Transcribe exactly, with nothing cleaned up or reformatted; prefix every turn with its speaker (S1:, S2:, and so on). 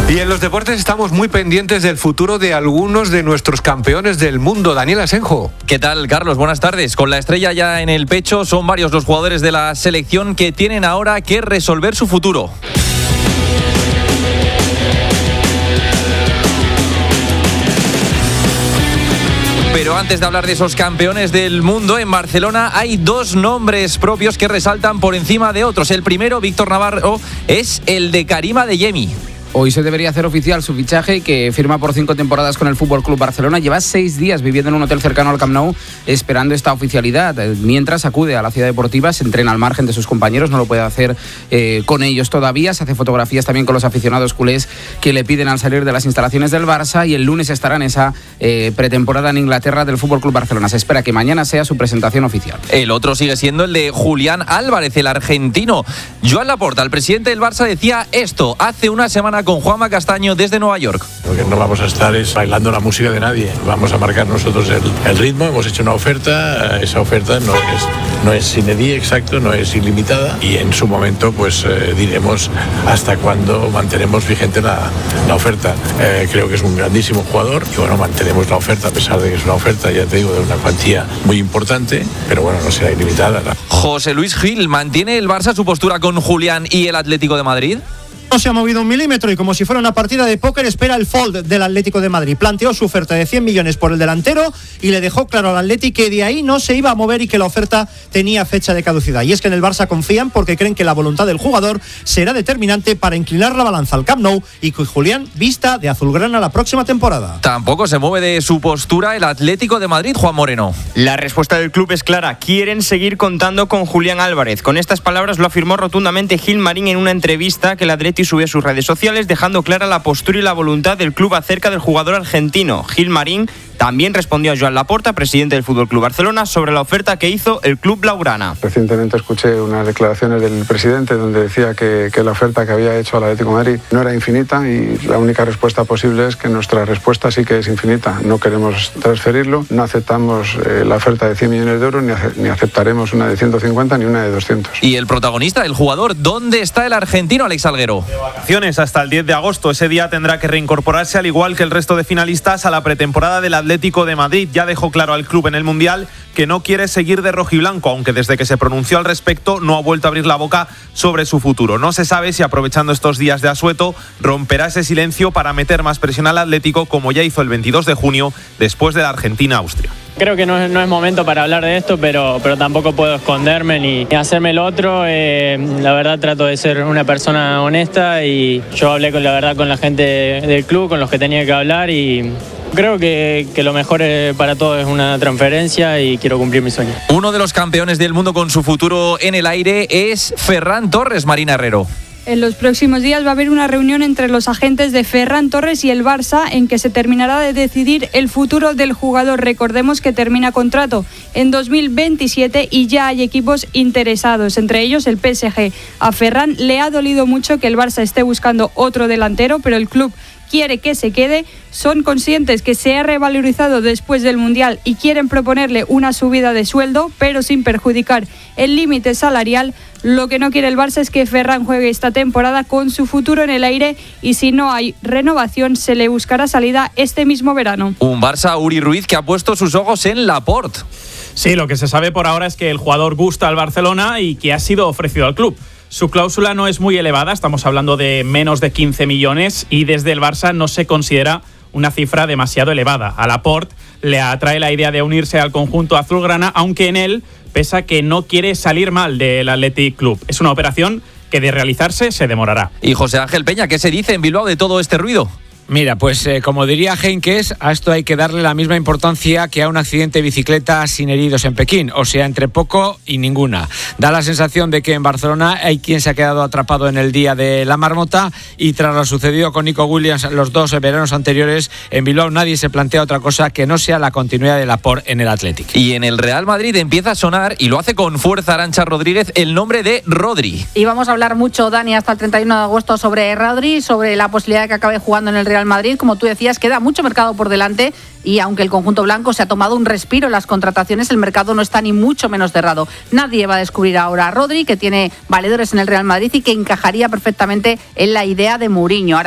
S1: Y en los deportes estamos muy pendientes del futuro de algunos de nuestros campeones del mundo. Daniel Asenjo.
S2: ¿Qué tal, Carlos? Buenas tardes. Con la estrella ya en el pecho, son varios los jugadores de la selección que tienen ahora que resolver su futuro. Pero antes de hablar de esos campeones del mundo, en Barcelona hay dos nombres propios que resaltan por encima de otros. El primero, Víctor Navarro, es el de Karim Adeyemi.
S3: Hoy se debería hacer oficial su fichaje, que firma por cinco temporadas con el Fútbol Club Barcelona. Lleva seis días viviendo en un hotel cercano al Camp Nou esperando esta oficialidad. Mientras acude a la ciudad deportiva, se entrena al margen de sus compañeros, no lo puede hacer eh, con ellos todavía. Se hace fotografías también con los aficionados culés que le piden al salir de las instalaciones del Barça, y el lunes estará en esa eh, pretemporada en Inglaterra del Fútbol Club Barcelona. Se espera que mañana sea su presentación oficial.
S2: El otro sigue siendo el de Julián Álvarez, el argentino. Joan Laporta, el presidente del Barça, decía esto hace una semana con Juanma Castaño desde Nueva York.
S4: Lo que no vamos a estar es bailando la música de nadie. Vamos a marcar nosotros el, el ritmo. Hemos hecho una oferta. Esa oferta no es, no es sine die, exacto, no es ilimitada. Y en su momento pues eh, diremos hasta cuándo mantenemos vigente la, la oferta. Eh, creo que es un grandísimo jugador. Y bueno, mantenemos la oferta a pesar de que es una oferta, ya te digo, de una cuantía muy importante. Pero bueno, no será ilimitada. ¿No?
S2: José Luis Gil, ¿mantiene el Barça su postura con Julián y el Atlético de Madrid?
S5: No se ha movido un milímetro y, como si fuera una partida de póker, espera el fold del Atlético de Madrid. Planteó su oferta de cien millones por el delantero y le dejó claro al Atleti que de ahí no se iba a mover y que la oferta tenía fecha de caducidad. Y es que en el Barça confían porque creen que la voluntad del jugador será determinante para inclinar la balanza al Camp Nou y que Julián vista de azulgrana la próxima temporada.
S2: Tampoco se mueve de su postura el Atlético de Madrid, Juan Moreno.
S6: La respuesta del club es clara. Quieren seguir contando con Julián Álvarez. Con estas palabras lo afirmó rotundamente Gil Marín en una entrevista que el Atleti subió a sus redes sociales, dejando clara la postura y la voluntad del club acerca del jugador argentino. Gil Marín también respondió a Joan Laporta, presidente del Fútbol Club Barcelona, sobre la oferta que hizo el club blaugrana.
S7: Recientemente escuché unas declaraciones del presidente donde decía que, que la oferta que había hecho al Atlético de Madrid no era infinita, y la única respuesta posible es que nuestra respuesta sí que es infinita. No queremos transferirlo, no aceptamos eh, la oferta de cien millones de euros, ni, ace- ni aceptaremos una de ciento cincuenta ni una de doscientos.
S2: Y el protagonista, el jugador, ¿dónde está el argentino, Alex Alguero?
S8: De vacaciones hasta el diez de agosto. Ese día tendrá que reincorporarse, al igual que el resto de finalistas, a la pretemporada del Atlético de Madrid. Ya dejó claro al club en el Mundial que no quiere seguir de rojiblanco, aunque desde que se pronunció al respecto no ha vuelto a abrir la boca sobre su futuro. No se sabe si, aprovechando estos días de asueto, romperá ese silencio para meter más presión al Atlético, como ya hizo el veintidós de junio después de la Argentina-Austria.
S9: Creo que no es, no es momento para hablar de esto, pero, pero tampoco puedo esconderme ni, ni hacerme el otro. Eh, la verdad, trato de ser una persona honesta, y yo hablé con la verdad con la gente del club, con los que tenía que hablar, y creo que, que lo mejor para todos es una transferencia y quiero cumplir mi sueño.
S2: Uno de los campeones del mundo con su futuro en el aire es Ferran Torres, Marina Herrero.
S10: En los próximos días va a haber una reunión entre los agentes de Ferran Torres y el Barça en que se terminará de decidir el futuro del jugador. Recordemos que termina contrato en dos mil veintisiete y ya hay equipos interesados, entre ellos el P S G. A Ferran le ha dolido mucho que el Barça esté buscando otro delantero, pero el club quiere que se quede. Son conscientes que se ha revalorizado después del Mundial y quieren proponerle una subida de sueldo, pero sin perjudicar el límite salarial. Lo que no quiere el Barça es que Ferran juegue esta temporada con su futuro en el aire, y si no hay renovación se le buscará salida este mismo verano.
S2: Un Barça, Uri Ruiz, que ha puesto sus ojos en Laporte.
S8: Sí, lo que se sabe por ahora es que el jugador gusta al Barcelona y que ha sido ofrecido al club. Su cláusula no es muy elevada, estamos hablando de menos de quince millones, y desde el Barça no se considera una cifra demasiado elevada. A Laporte le atrae la idea de unirse al conjunto azulgrana, aunque en él pesa que no quiere salir mal del Athletic Club. Es una operación que, de realizarse, se demorará.
S2: Y José Ángel Peña, ¿qué se dice en Bilbao de todo este ruido?
S11: Mira, pues eh, como diría Heynckes, a esto hay que darle la misma importancia que a un accidente de bicicleta sin heridos en Pekín, o sea, entre poco y ninguna. Da la sensación de que en Barcelona hay quien se ha quedado atrapado en el día de la marmota, y tras lo sucedido con Nico Williams los dos veranos anteriores, en Bilbao nadie se plantea otra cosa que no sea la continuidad de Laporte en el Athletic.
S2: Y en el Real Madrid empieza a sonar, y lo hace con fuerza Arantxa Rodríguez, el nombre de Rodri.
S12: Y vamos a hablar mucho, Dani, hasta el treinta y uno de agosto sobre Rodri, sobre la posibilidad de que acabe jugando en el Real Real Madrid. Como tú decías, queda mucho mercado por delante, y aunque el conjunto blanco se ha tomado un respiro en las contrataciones, el mercado no está ni mucho menos cerrado. Nadie va a descubrir ahora a Rodri, que tiene valedores en el Real Madrid y que encajaría perfectamente en la idea de Mourinho. Ahora